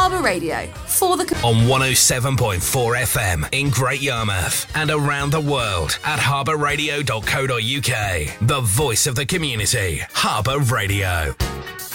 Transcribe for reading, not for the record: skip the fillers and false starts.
Harbour Radio for the on 107.4 FM in Great Yarmouth and around the world at harbourradio.co.uk. The voice of the community, Harbour Radio.